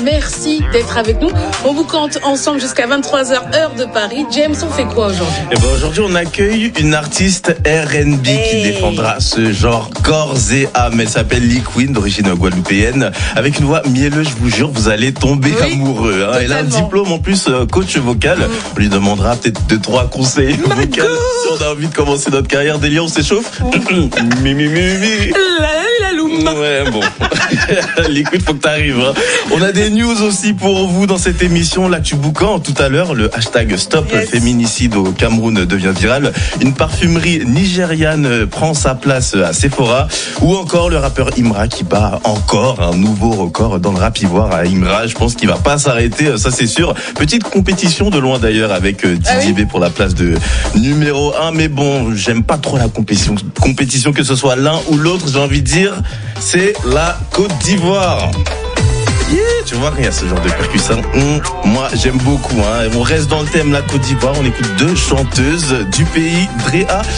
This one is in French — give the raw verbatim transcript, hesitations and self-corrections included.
merci d'être avec nous. On vous compte ensemble jusqu'à vingt-trois heures, heure de Paris. James, on fait quoi aujourd'hui? Eh ben aujourd'hui, on accueille une artiste R and B hey. qui défendra ce genre corps et âme. Elle s'appelle Lee Queen, d'origine guadeloupéenne. Avec une voix mielleuse, je vous jure, vous allez tomber oui, amoureux. Hein. Elle a un diplôme en plus euh, coach vocal. Mmh. On lui demandera peut-être deux, trois conseils vocaux si on a envie de commencer notre carrière. Delia, on s'échauffe? Mi, mi, mi, mi. La, la loum. Ouais, bon. L'écoute, faut que t'arrives. Hein. On a des news aussi pour vous dans cette émission. L'actu boucan, tout à l'heure, le hashtag Stop yes. Féminicide au Cameroun devient viral. Une parfumerie nigériane prend sa place à Sephora. Ou encore le rappeur Imra qui bat encore un nouveau record dans le rap ivoire à Imra. Je pense qu'il va pas s'arrêter, ça c'est sûr. Petite compétition de loin d'ailleurs avec Didier ah oui. B pour la place de numéro un. Mais bon, j'aime pas trop la compétition, compétition que ce soit l'un ou l'autre. J'ai envie de dire, c'est la Côte d'Ivoire. Yeah, tu vois, il y a ce genre de percussion. Mmh, moi, j'aime beaucoup. Hein. On reste dans le thème la Côte d'Ivoire. On écoute deux chanteuses du pays, Drea